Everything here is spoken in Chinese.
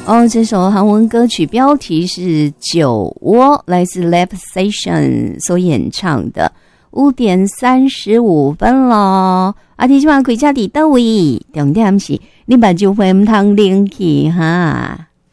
这首韩文歌曲标题是酒窝，来自 Lab Station 所演唱的。5点35分咯，提醒开车伫倒位，重点是你目睭会唔通冷去哈。